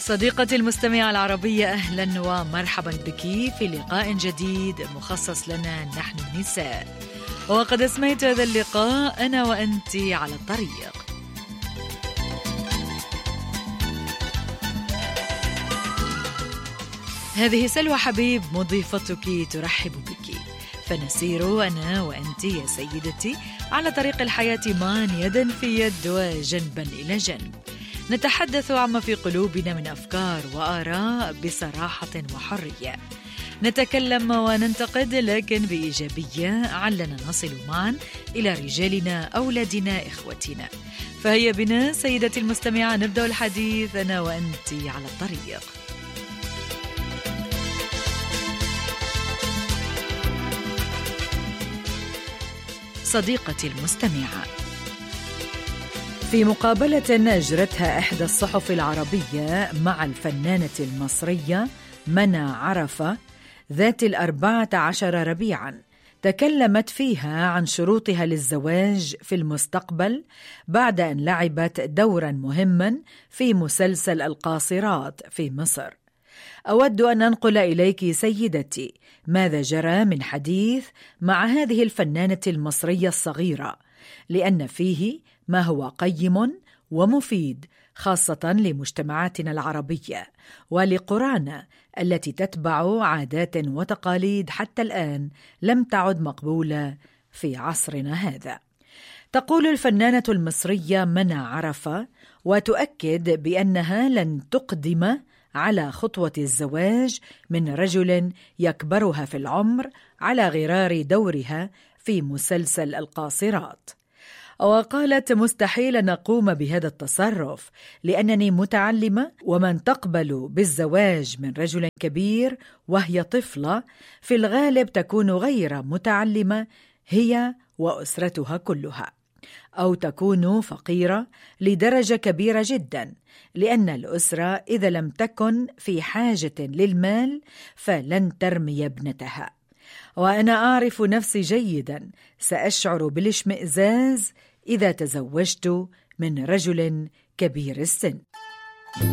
صديقتي المستمعة العربية، أهلا ومرحبا بك في لقاء جديد مخصص لنا نحن النساء. وقد أسميت هذا اللقاء أنا وأنت على الطريق. هذه سلوى حبيب مضيفتك ترحب بك، فنسير أنا وأنت يا سيدتي على طريق الحياة معا يدا في يد وجنبا إلى جنب، نتحدث عما في قلوبنا من أفكار وآراء بصراحة وحرية، نتكلم وننتقد لكن بإيجابية علنا نصل معا إلى رجالنا، أولادنا، إخوتنا. فهيا بنا سيدتي المستمعة نبدأ الحديث أنا وأنت على الطريق. صديقتي المستمعة، في مقابلة أجرتها إحدى الصحف العربية مع الفنانة المصرية منى عرفة ذات 14 ربيعاً، تكلمت فيها عن شروطها للزواج في المستقبل بعد أن لعبت دوراً مهماً في مسلسل القاصرات في مصر. أود أن أنقل إليك سيدتي ماذا جرى من حديث مع هذه الفنانة المصرية الصغيرة، لأن فيه ما هو قيم ومفيد خاصة لمجتمعاتنا العربية ولقرانا التي تتبع عادات وتقاليد حتى الآن لم تعد مقبولة في عصرنا هذا. تقول الفنانة المصرية منى عرفة وتؤكد بأنها لن تقدم على خطوة الزواج من رجل يكبرها في العمر على غرار دورها في مسلسل القاصرات. وقالت: مستحيل نقوم بهذا التصرف لأنني متعلمة، ومن تقبل بالزواج من رجل كبير وهي طفلة في الغالب تكون غير متعلمة هي وأسرتها كلها، أو تكون فقيرة لدرجة كبيرة جدا، لأن الأسرة إذا لم تكن في حاجة للمال فلن ترمي ابنتها. وأنا أعرف نفسي جيدا، سأشعر بالاشمئزاز إذا تزوجت من رجل كبير السن.